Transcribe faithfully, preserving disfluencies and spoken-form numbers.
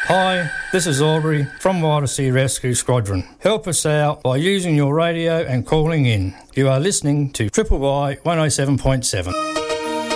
Hi, this is Aubrey from Widersea Rescue Squadron. Help us out by using your radio and calling in. You are listening to Triple Y one oh seven point seven.